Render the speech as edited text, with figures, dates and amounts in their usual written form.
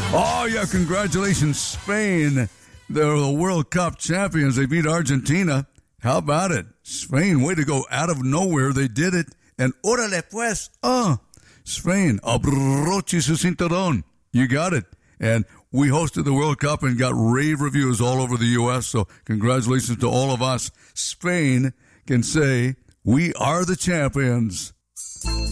Oh, yeah, congratulations, Spain. They're the World Cup champions. They beat Argentina. How about it? Spain, way to go. Out of nowhere, they did it. And órale pues. Spain, abroche su cinturón. You got it. And we hosted the World Cup and got rave reviews all over the U.S., so congratulations to all of us. Spain can say, we are the champions.